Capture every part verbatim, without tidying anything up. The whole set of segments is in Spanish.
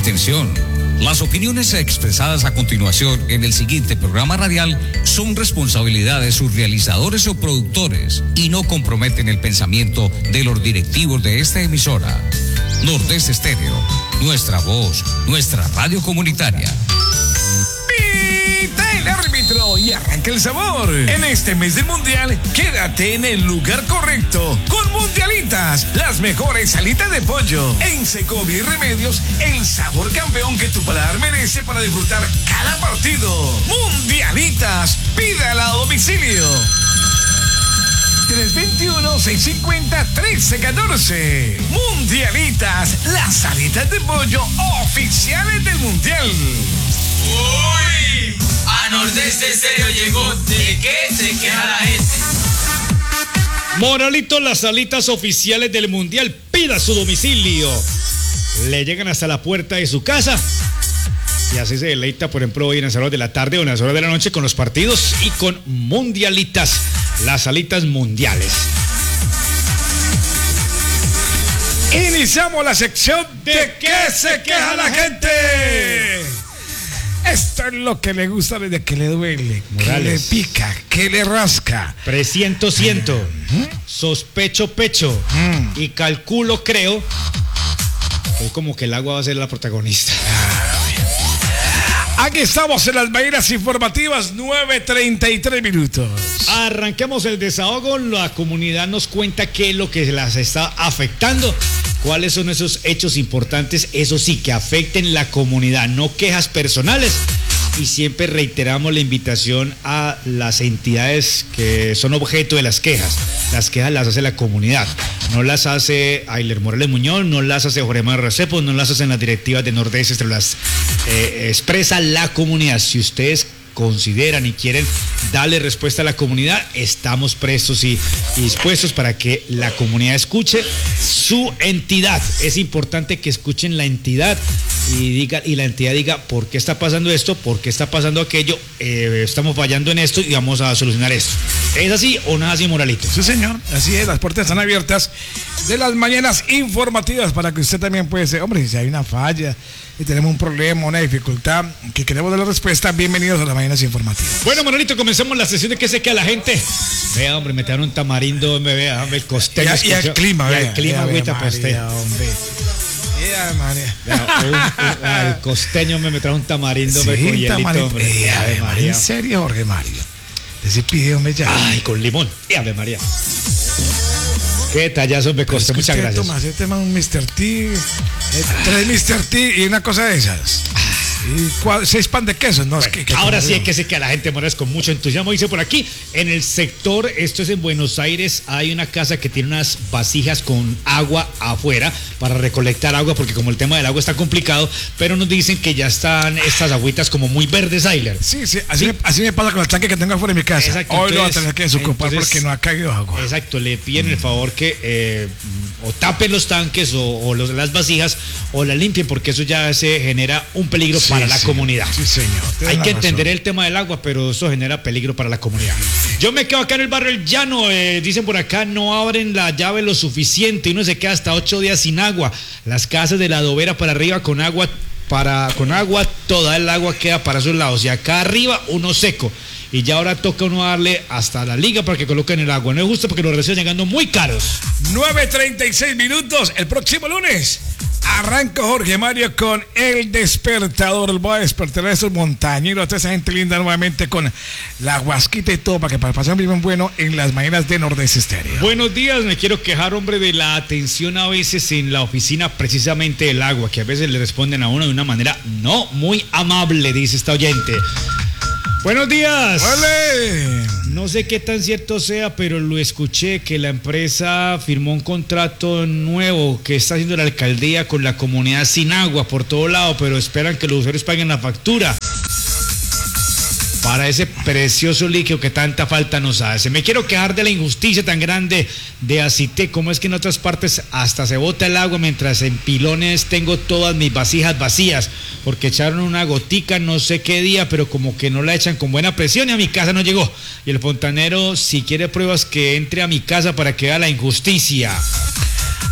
Atención. Las opiniones expresadas a continuación en el siguiente programa radial son responsabilidad de sus realizadores o productores y no comprometen el pensamiento de los directivos de esta emisora. Nordeste Estéreo, nuestra voz, nuestra radio comunitaria. Pita el árbitro y arranca el sabor. En este mes del mundial, quédate en el lugar correcto con Mundialitas, las mejores alitas de pollo. En Segovia y Remedios, el sabor campeón que tu paladar merece para disfrutar cada partido. Mundialitas, pídala a domicilio. tres veintiuno, seiscientos cincuenta, trece catorce. Mundialitas, las alitas de pollo oficiales del mundial. ¡Uy! A Nordeste Estéreo llegó. ¿De qué se queja la gente? Moralito, las alitas oficiales del mundial. Pida su domicilio. Le llegan hasta la puerta de su casa. Y así se deleita, por ejemplo, hoy en las horas de la tarde o en las horas de la noche con los partidos y con Mundialitas, las alitas mundiales. Iniciamos la sección de, ¿De qué se queja la gente? Esto es lo que le gusta desde que le duele, Morales. Que le pica, que le rasca. Presiento, siento, ¿Mm? Sospecho, pecho ¿Mm? Y calculo, creo, que como que el agua va a ser la protagonista. Aquí estamos en las mañanas informativas, nueve treinta y tres minutos. Arranquemos el desahogo. La comunidad nos cuenta qué es lo que las está afectando. ¿Cuáles son esos hechos importantes? Eso sí, que afecten la comunidad, no quejas personales. Y siempre reiteramos la invitación a las entidades que son objeto de las quejas. Las quejas las hace la comunidad. No las hace Ayler Morales Muñoz, no las hace Jorge Manuel Restrepo, no las hacen las directivas de Nordeste, las eh, expresa la comunidad. Si ustedes consideran y quieren darle respuesta a la comunidad, estamos prestos y, y dispuestos para que la comunidad escuche su entidad. Es importante que escuchen la entidad y diga, y la entidad diga por qué está pasando esto, por qué está pasando aquello, eh, estamos fallando en esto y vamos a solucionar esto. ¿Es así o no es así, Moralito? Sí, señor, así es, las puertas están abiertas de las mañanas informativas para que usted también puede ser, hombre, si hay una falla y tenemos un problema, una dificultad, que queremos dar la respuesta, bienvenidos a las mañanas informativas. Bueno, Moralito, comencemos la sesión de qué se queda la gente. Vea, hombre, me traen un tamarindo, me vea, hombre, el costeño. Y, y el clima, vea. Y el clima, agüita para usted. Hombre. Yeah, María. Ya, el costeño me, me trae un tamarindo, sí, con hielito, hombre. Eh, Ave María. ¿En serio, Jorge Mario? Ese pide, hombre, ya. Ay, con limón. Y Ave María. Qué tallazo me costó, muchas gracias. Toma, este toma un mister T, eh, tres mister T y una cosa de esas. Y cuatro, seis pan de queso, no, bueno, es que, que ahora sí hay que sé que a la gente Morales con mucho entusiasmo. Dice por aquí, en el sector, esto es en Buenos Aires, hay una casa que tiene unas vasijas con agua afuera para recolectar agua, porque como el tema del agua está complicado, pero nos dicen que ya están estas agüitas como muy verdes, Ayler. Sí, sí, así, ¿sí? Me, así me pasa con el tanque que tengo afuera de mi casa. Exacto, hoy entonces, lo voy a tener que desocupar porque no ha caído agua. Exacto, le piden mm. el favor que eh, o tapen los tanques o, o los, las vasijas o la limpien, porque eso ya se genera un peligro sí, para la sí, comunidad. Sí, señor. Hay que entender razón. El tema del agua, pero eso genera peligro para la comunidad. Yo me quedo acá en el barrio El Llano, eh, dicen por acá, no abren la llave lo suficiente y uno se queda hasta ocho días sin agua. Las casas de la Adobera para arriba con agua, para, con agua, toda el agua queda para sus lados. Y acá arriba uno seco. Y ya ahora toca uno darle hasta la liga para que coloquen el agua. No es justo porque los reciben llegando muy caros. nueve treinta y seis minutos. El próximo lunes arranca Jorge Mario con El Despertador. Voy a despertar a esos montañeros, a toda esa gente linda nuevamente con la guasquita y todo para que pasen bien bueno en las mañanas de Nordeste Estéreo. Buenos días, me quiero quejar, hombre, de la atención a veces en la oficina precisamente del agua, que a veces le responden a uno de una manera no muy amable, dice esta oyente. Buenos días. ¡Vale! No sé qué tan cierto sea, pero lo escuché que la empresa firmó un contrato nuevo que está haciendo la alcaldía con la comunidad sin agua por todo lado, pero esperan que los usuarios paguen la factura para ese precioso líquido que tanta falta nos hace. Me quiero quejar de la injusticia tan grande de Acité. Como es que en otras partes hasta se bota el agua, mientras en Pilones tengo todas mis vasijas vacías porque echaron una gotica no sé qué día, pero como que no la echan con buena presión y a mi casa no llegó. Y el fontanero, si quiere pruebas, que entre a mi casa para que vea la injusticia.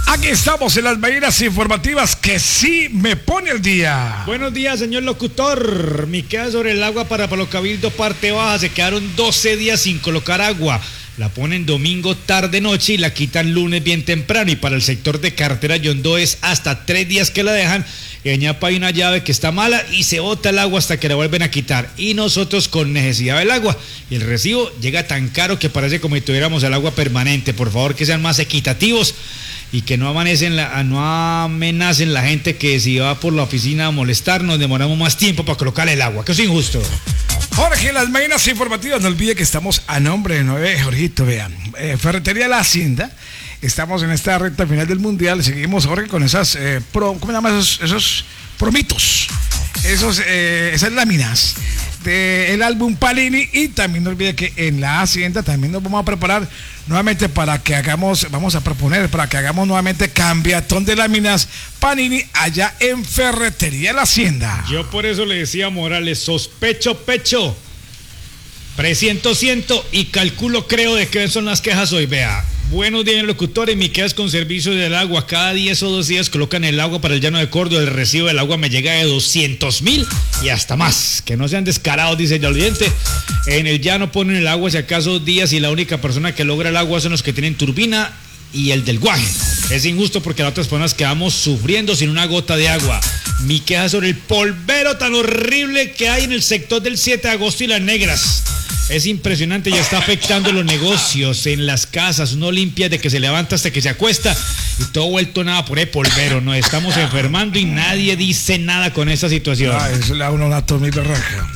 Aquí estamos en las mañanas informativas que sí me pone el día. Buenos días, señor locutor. Mi queda sobre el agua para Palo Cabildo, parte baja. Se quedaron doce días sin colocar agua. La ponen domingo tarde noche y la quitan lunes bien temprano. Y para el sector de carretera Yondó es hasta tres días que la dejan. Y en Ñapa hay una llave que está mala y se bota el agua hasta que la vuelven a quitar. Y nosotros con necesidad del agua. Y el recibo llega tan caro que parece como si tuviéramos el agua permanente. Por favor, que sean más equitativos y que no amanecen la, no amenacen la gente que si va por la oficina a molestarnos, demoramos más tiempo para colocar el agua, que es injusto. Jorge, las mañanas informativas, no olvide que estamos a nombre de nueve, Jorgito, vean, eh, Ferretería La Hacienda. Estamos en esta recta final del Mundial, seguimos, Jorge, con esas, eh, pro, ¿cómo se llaman esos, esos promitos? Esos, eh, esas láminas del álbum Panini. Y también no olvide que en La Hacienda también nos vamos a preparar nuevamente para que hagamos, vamos a proponer para que hagamos nuevamente cambiatón de láminas Panini allá en Ferretería La Hacienda. Yo por eso le decía a Morales, sospecho pecho, presiento siento y calculo creo de qué son las quejas hoy. Vea, buenos días locutores, mi quedas con servicio del agua, cada diez o dos días colocan el agua para el llano de Córdoba, el recibo del agua me llega de doscientos mil y hasta más, que no sean descarados, dice el oyente. En el llano ponen el agua si acaso días y la única persona que logra el agua son los que tienen turbina y el del guaje. Es injusto porque las otras personas quedamos sufriendo sin una gota de agua. Mi queja sobre el polvero tan horrible que hay en el sector del siete de agosto y Las Negras. Es impresionante, ya está afectando los negocios, en las casas, uno limpia de que se levanta hasta que se acuesta y todo vuelto nada por el polvero. Nos estamos enfermando y nadie dice nada con esta situación. Ah, eso le da uno una tormenta raja.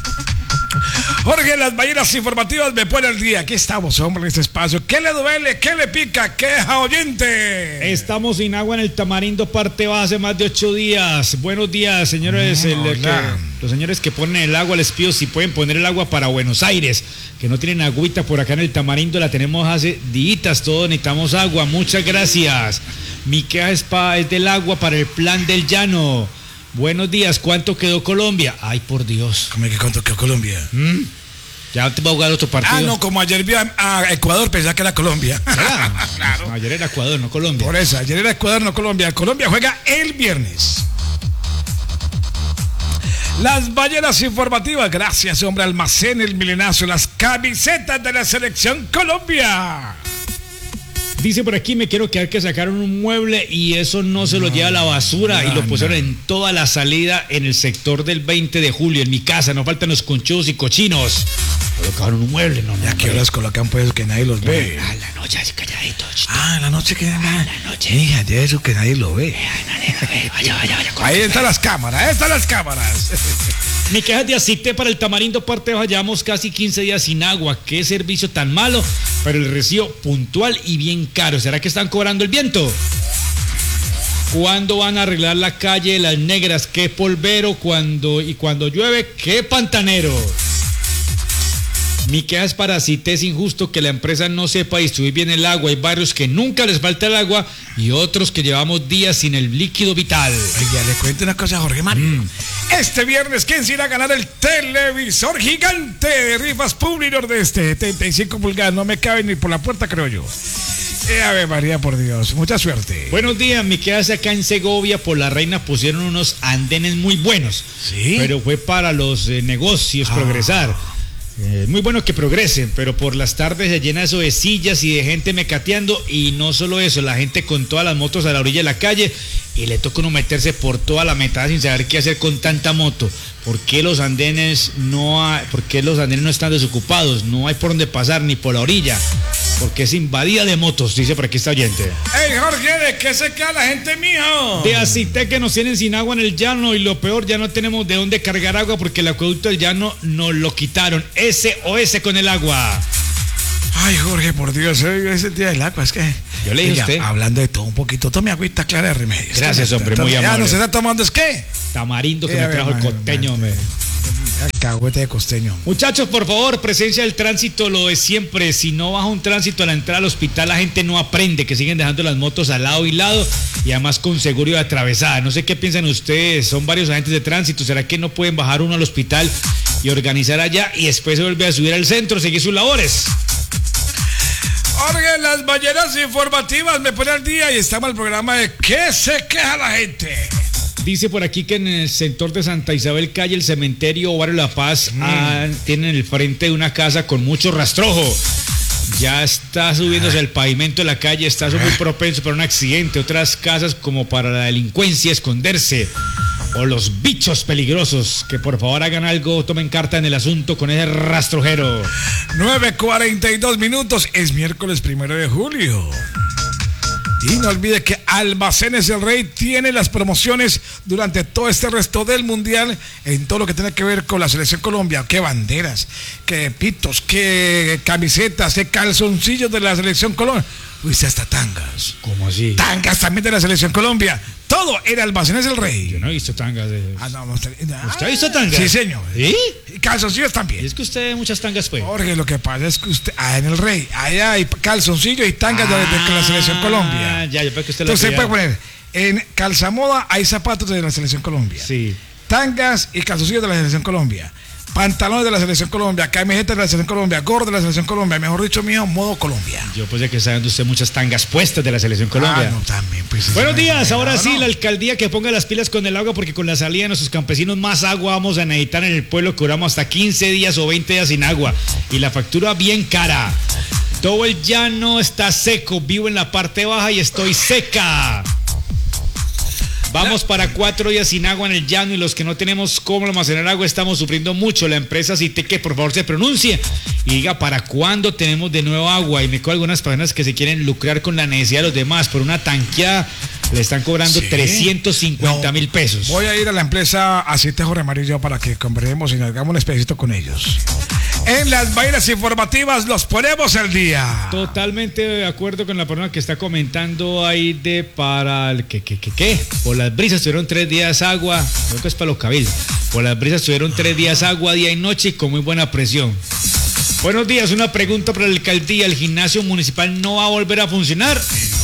Jorge, las mañanas informativas me pone al día. Aquí estamos, hombre, en este espacio. ¿Qué le duele? ¿Qué le pica? ¿Queja oyente? Estamos sin agua en el Tamarindo, parte baja, hace más de ocho días. Buenos días, señores. No, el, que, los señores que ponen el agua, les pido si pueden poner el agua para Buenos Aires, que no tienen agüita por acá en el Tamarindo. La tenemos hace días, todos necesitamos agua. Muchas gracias. Mi queja es, pa, es del agua para el plan del llano. Buenos días, ¿cuánto quedó Colombia? Ay, por Dios. ¿Cómo que cuánto quedó Colombia? ¿Mm? Ya te va a jugar otro partido. Ah, no, como ayer vi a, a Ecuador, pensaba que era Colombia. Ah, claro. No, ayer era Ecuador, no Colombia. Por eso, ayer era Ecuador, no Colombia. Colombia juega el viernes. Las ballenas informativas, gracias, hombre, Almacén El Milenazo, las camisetas de la Selección Colombia. Dice por aquí, me quiero quedar que sacaron un mueble y eso no se lo no, lleva a la basura no, y lo pusieron no. en toda la salida en el sector del veinte de julio, en mi casa, no faltan los conchudos y cochinos. Colocaron un mueble, no, no. ¿Ya qué horas colocan pues que nadie los ve? A la noche, así calladito. Ah, la noche que nadie. Ah, la noche. Hija, de eso que nadie lo ve. Ah, nadie lo ve. Vaya, vaya, vaya. Ahí están las cámaras, ahí están las cámaras. Mi queja de Acité para el Tamarindo, parte baja, llevamos casi quince días sin agua. Qué servicio tan malo, pero el recibo puntual y bien caro. ¿Será que están cobrando el viento? ¿Cuándo van a arreglar la calle de Las Negras? Qué polvero, cuando y cuando llueve, qué pantanero. Mi queja es para Acité, es injusto que la empresa no sepa distribuir bien el agua. Hay barrios que nunca les falta el agua y otros que llevamos días sin el líquido vital. Oiga, le cuento una cosa a Jorge Mario. Mm. Este viernes, ¿quién se irá a ganar el televisor gigante de rifas Publi Nordeste? setenta y cinco pulgadas, no me cabe ni por la puerta, creo yo. Eh, Ave María, por Dios, mucha suerte. Buenos días, mi queja es acá en Segovia, por La Reina pusieron unos andenes muy buenos. Sí. Pero fue para los eh, negocios ah. progresar. Eh, muy bueno que progresen, pero por las tardes se llena eso de sillas y de gente mecateando, y no solo eso, la gente con todas las motos a la orilla de la calle y le toca uno meterse por toda la metada sin saber qué hacer con tanta moto. ¿Por qué los andenes no hay, por qué los andenes no están desocupados? No hay por dónde pasar ni por la orilla, porque es invadida de motos, dice por aquí esta oyente. ¡Ey, Jorge! ¿De qué se queda la gente, mijo? De Acité, que nos tienen sin agua en el llano, y lo peor, ya no tenemos de dónde cargar agua porque el acueducto del llano nos lo quitaron. S O S con el agua. Ay, Jorge, por Dios, ese día del agua, es que... Yo le dije a usted. Hablando de todo un poquito, tome agüita clara de Remedios. Gracias, hombre, muy amable. Ya no se está tomando, ¿es qué? Tamarindo que me trajo el costeño, hombre. Cagüete de costeño. Muchachos, por favor, presencia del tránsito, lo de siempre. Si no baja un tránsito a la entrada al hospital, la gente no aprende, que siguen dejando las motos al lado y lado, y además con seguro de atravesada. No sé qué piensan ustedes, son varios agentes de tránsito. ¿Será que no pueden bajar uno al hospital y organizar allá y después se vuelve a subir al centro, seguir sus labores? Jorge, las ballenas informativas me pone al día y estamos en el programa de ¿Qué se queja la gente? Dice por aquí que en el sector de Santa Isabel, calle El Cementerio o Barrio La Paz, mm. ah, tienen el frente de una casa con mucho rastrojo. Ya está subiéndose el pavimento de la calle, está muy propenso para un accidente. Otras casas como para la delincuencia, esconderse. O los bichos peligrosos, que por favor hagan algo, tomen carta en el asunto con ese rastrojero. nueve cuarenta y dos minutos, es miércoles primero de julio. Y no olvide que Almacenes El Rey tiene las promociones durante todo este resto del mundial en todo lo que tiene que ver con la selección Colombia. Qué banderas, qué pitos, qué camisetas, qué calzoncillos de la selección Colombia. Uy, hasta tangas. ¿Cómo así? Tangas también de la selección Colombia. Todo era Almacenes El Rey. Yo no he visto tangas de... Ah, no, usted... ¿Usted ha visto tangas? Sí, señor. ¿Sí? Y calzoncillos también. Es que usted ve muchas tangas, pues. Jorge, lo que pasa es que usted... Ah, en El Rey, allá hay calzoncillos y tangas ah, de, de la selección Colombia. Ya, yo creo que usted lo Entonces, puede poner... En Calzamoda hay zapatos de la selección Colombia. Sí. Tangas y calzoncillos de la selección Colombia. Pantalones de la selección Colombia, camisetas de la selección Colombia, gorro de la selección Colombia, mejor dicho mío, modo Colombia. Yo pues ya que está dando usted muchas tangas puestas de la selección Colombia. Ah, no, también, pues, Buenos días, ahora no, sí, no. La alcaldía que ponga las pilas con el agua, porque con la salida de nuestros campesinos más agua vamos a necesitar en el pueblo, que duramos hasta quince días o veinte días sin agua. Y la factura bien cara. Todo el llano está seco, vivo en la parte baja y estoy seca. Vamos para cuatro días sin agua en el llano y los que no tenemos cómo almacenar agua estamos sufriendo mucho. La empresa Citeque, por favor, se pronuncie y diga para cuándo tenemos de nuevo agua. Y me cojo algunas personas que se quieren lucrar con la necesidad de los demás. Por una tanqueada le están cobrando ¿sí? trescientos cincuenta mil pesos. Voy a ir a la empresa Aceite Jorge Amarillo para que conversemos y nos hagamos un espejito con ellos. En las bailas informativas los ponemos al día. Totalmente de acuerdo con la persona que está comentando ahí de para el que, que, que, que. Por las brisas tuvieron tres días agua, creo que es para los cabildos. Por las brisas tuvieron tres días agua, día y noche y con muy buena presión. Buenos días, una pregunta para la alcaldía. ¿El gimnasio municipal no va a volver a funcionar?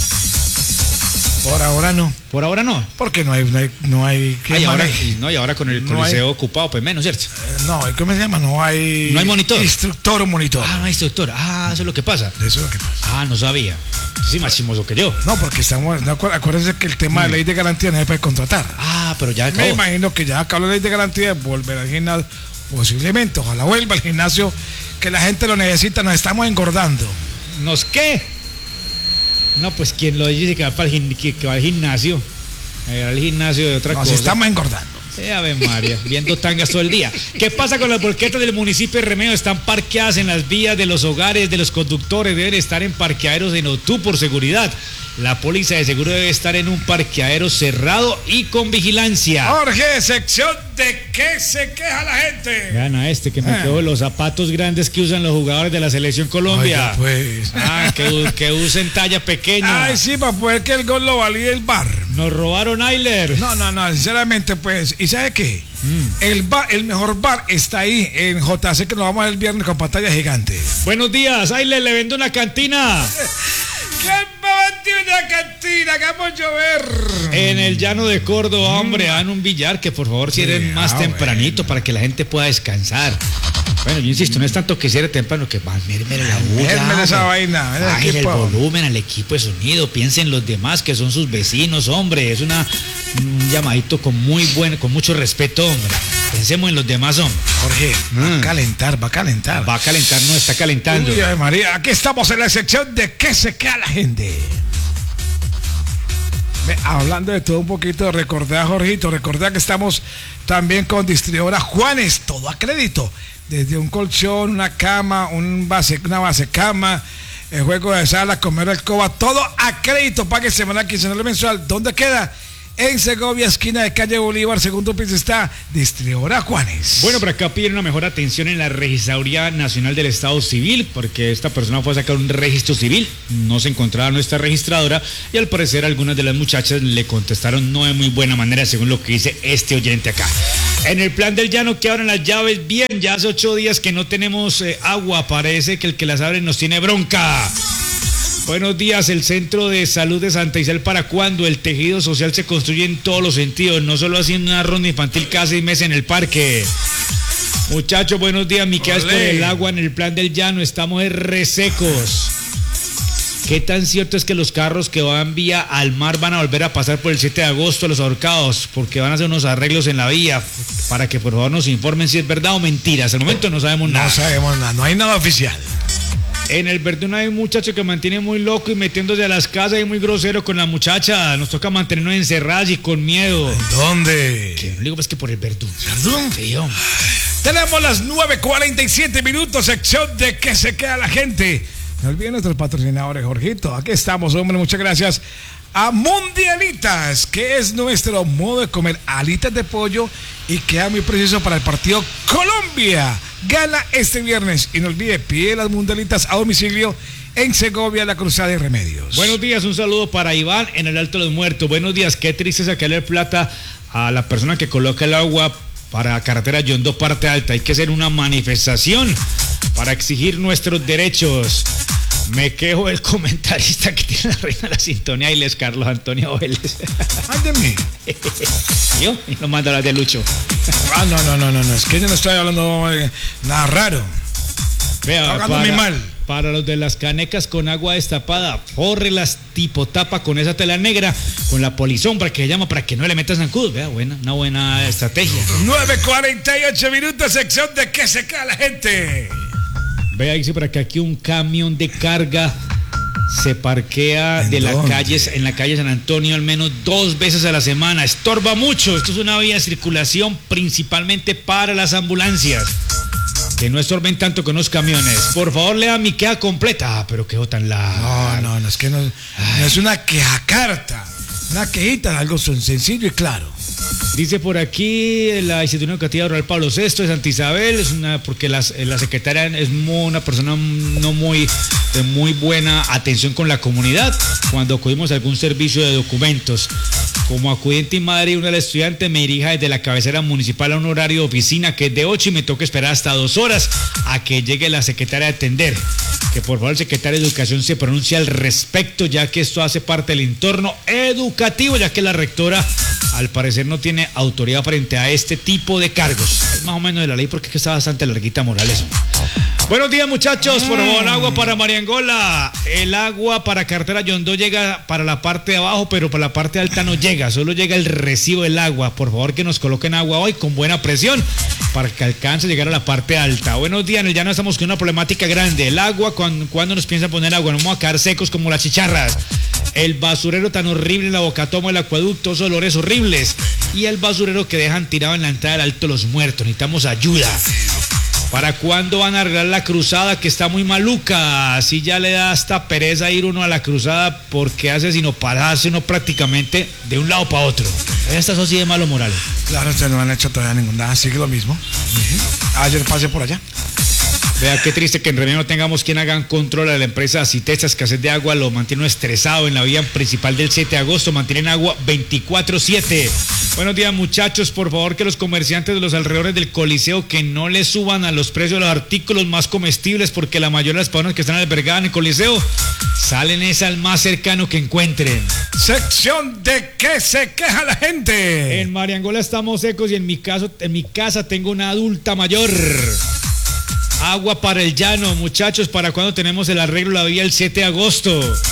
Por ahora no. Por ahora no. Porque no hay, no hay, no hay. Ah, y, ahora, y, no, y ahora con el no coliseo hay, ocupado, pues menos, ¿cierto? Eh, no, ¿cómo se llama? No hay. No hay monitor. Instructor o monitor. Ah, no hay instructor. Ah, eso es lo que pasa. Eso es lo que pasa. Ah, no sabía. Sí, más chimoso que yo. No, porque estamos. No, acuérdense que el tema mm. de ley de garantía no se puede contratar. Ah, pero ya acabó. Me imagino que ya acabó la ley de garantía, volver al gimnasio. Posiblemente, ojalá vuelva al gimnasio, que la gente lo necesita. Nos estamos engordando. ¿Nos qué? No, pues quien lo dice que va, para el, que, que va al gimnasio, eh, al gimnasio de otra Nos cosa. Nos estamos engordando. Sí, a ver, María, viendo tangas todo el día. ¿Qué pasa con las volquetas del municipio de Remedio? Están parqueadas en las vías de los hogares de los conductores. Deben estar en parqueaderos en Otú por seguridad. La póliza de seguro debe estar en un parqueadero cerrado y con vigilancia. Jorge, sección de qué se queja la gente. Vean a este que me quedó los zapatos grandes que usan los jugadores de la selección Colombia. Oiga, pues. Ah, que, que usen talla pequeña. Ay, sí, para poder que el gol lo valide el bar. Nos robaron Ayler. No, no, no, sinceramente, pues. ¿Y sabe qué? Mm. El bar, el mejor bar está ahí en J C, que nos vamos el viernes con pantalla gigante. Buenos días, Ayler, le vendo una cantina. ¿Qué me de la cantina? Hagamos llover. En el llano de Córdoba, hombre, hagan un billar que por favor cierren sí, más ah, tempranito bueno. para que la gente pueda descansar. Bueno, yo insisto, no es tanto que cierre temprano, que va, mire, mire la bulla. esa vaina. Baje el volumen al equipo de sonido, piensen los demás que son sus vecinos, hombre. Es una, un llamadito con muy buen, con mucho respeto, hombre. Pensemos en los demás, hombre. Jorge, mm. va a calentar, va a calentar. Va a calentar, no, está calentando. Uy, ay, María, aquí estamos en la sección de qué se queda la gente. Hablando de todo un poquito, recordé a Jorgito, recordé que estamos también con distribuidora Juanes, todo a crédito, desde un colchón, una cama, un base, una base cama, el juego de sala, comer alcoba, todo a crédito, pague semanal, quincenal, mensual. ¿Dónde queda? En Segovia, esquina de calle Bolívar, segundo piso está distribuidora Juanes. Bueno, por acá piden una mejor atención en la Registraduría Nacional del Estado Civil, porque esta persona fue a sacar un registro civil, no se encontraba nuestra registradora y al parecer algunas de las muchachas le contestaron no de muy buena manera, según lo que dice este oyente acá. En el plan del llano que abran las llaves bien, ya hace ocho días que no tenemos eh, agua, parece que el que las abre nos tiene bronca. Buenos días, el Centro de Salud de Santa Isabel, ¿para cuándo? El tejido social se construye en todos los sentidos, no solo haciendo una ronda infantil cada seis meses en el parque. Muchachos, buenos días, mi quedas con el agua en el plan del llano, estamos resecos. ¿Qué tan cierto es que los carros que van vía al mar van a volver a pasar por el siete de agosto los ahorcados? Porque van a hacer unos arreglos en la vía, para que por favor nos informen si es verdad o mentira. Hasta el momento no sabemos nada. No sabemos nada, no hay nada oficial. En el Verdún hay un muchacho que mantiene muy loco y metiéndose a las casas y muy grosero con la muchacha. Nos toca mantenernos encerrados y con miedo. ¿En dónde? ¿Qué? Digo, pues que por el Verdún. ¿Verdún? Sí, hombre. Tenemos las nueve cuarenta y siete minutos, sección de que se queda la gente. No olviden nuestros patrocinadores, Jorgito. Aquí estamos, hombre, muchas gracias a Mundialitas, que es nuestro modo de comer alitas de pollo y queda muy preciso para el partido Colombia. Gana este viernes y no olvide, pide las Mundialitas a domicilio en Segovia, La Cruzada y Remedios. Buenos días, un saludo para Iván en el Alto de los Muertos. Buenos días, qué triste sacarle plata a la persona que coloca el agua para carretera Yondó parte alta. Hay que hacer una manifestación para exigir nuestros derechos. Me quejo del comentarista que tiene la reina de la sintonía y les Carlos Antonio Vélez. Ándeme. Yo y no manda las de Lucho. Ah, no, no, no, no, no, es que yo no estoy hablando eh, nada raro. Vea, para, muy mal. Para los de las canecas con agua destapada, las tipo tapa con esa tela negra, con la polisombra que se llama para que no le metas zancudos. Vea, buena, una buena estrategia. nueve cuarenta y ocho minutos, sección de que se queda la gente. Vea, dice por acá que un camión de carga se parquea de la calle, en la calle San Antonio al menos dos veces a la semana. Estorba mucho. Esto es una vía de circulación principalmente para las ambulancias. Que no estorben tanto con los camiones. Por favor, lea mi queja completa. Ah, pero quejo tan larga. No, no, no, es que no, no es una queja carta. Una quejita, algo sencillo y claro. Dice por aquí la institución educativa rural Pablo sexto de Santa Isabel, es una, porque la, la secretaria es muy, una persona no muy de muy buena atención con la comunidad cuando acudimos a algún servicio de documentos. Como acudiente y madre, una de las estudiantes me dirija desde la cabecera municipal a un horario de oficina que es de ocho y me toca esperar hasta dos horas a que llegue la secretaria a atender. Que por favor el secretario de Educación se pronuncie al respecto, ya que esto hace parte del entorno educativo, ya que la rectora al parecer no tiene autoridad frente a este tipo de cargos. Es más o menos de la ley porque es que está bastante larguita Morales. Buenos días, muchachos, por favor, agua para Mariangola. El agua para carretera Yondó llega para la parte de abajo, pero para la parte alta no llega, solo llega el recibo del agua. Por favor, que nos coloquen agua hoy con buena presión para que alcance a llegar a la parte alta. Buenos días, en el llano estamos con una problemática grande. El agua, cuando, cuando nos piensan poner agua, nos vamos a quedar secos como las chicharras. El basurero tan horrible en la Bocatomo del acueducto, esos olores horribles. Y el basurero que dejan tirado en la entrada del Alto de los Muertos. Necesitamos ayuda. ¿Para cuándo van a arreglar la cruzada que está muy maluca? Así ya le da hasta pereza ir uno a la cruzada porque hace sino pararse uno prácticamente de un lado para otro. Esta es así de malo, Morales. Claro, ustedes no han hecho todavía ninguna, sigue lo mismo. Uh-huh. Ayer pasé por allá. Vea qué triste que en Remedio no tengamos quien hagan control a la empresa Citesta. Escasez de agua lo mantiene estresado en la vía principal del siete de agosto. Mantienen agua veinticuatro siete. Buenos días, muchachos. Por favor, que los comerciantes de los alrededores del Coliseo que no le suban a los precios de los artículos más comestibles, porque la mayoría de las personas que están albergadas en el Coliseo salen es al más cercano que encuentren. Sección de que se queja la gente. En Mariangola estamos secos y en mi caso, en mi casa tengo una adulta mayor. Agua para el llano, muchachos. ¿Para cuándo tenemos el arreglo de la vía el siete de agosto?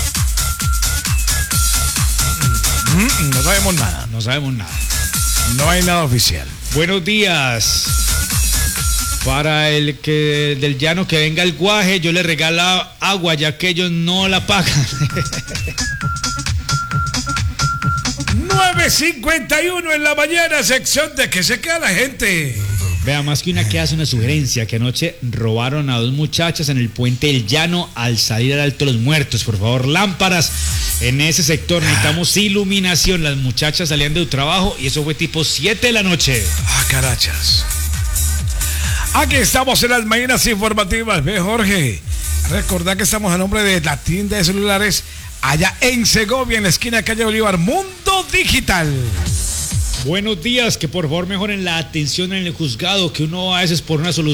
Mm, no sabemos nada. No sabemos nada. No hay nada oficial. Buenos días. Para el que del llano que venga el guaje, yo le regalo agua, ya que ellos no la pagan. nueve cincuenta y uno en la mañana, sección de que se queda la gente. Vea, más que una que hace una sugerencia, que anoche robaron a dos muchachas en el puente del Llano al salir al Alto de los Muertos. Por favor, lámparas en ese sector, necesitamos iluminación. Las muchachas salían de su trabajo y eso fue tipo siete de la noche. Ah, carachas. Aquí estamos en las mañanas informativas. Ve, Jorge, recordad que estamos a nombre de la tienda de celulares allá en Segovia, en la esquina de calle Bolívar, Mundo Digital. Buenos días, que por favor mejoren la atención en el juzgado, que uno a veces por una solución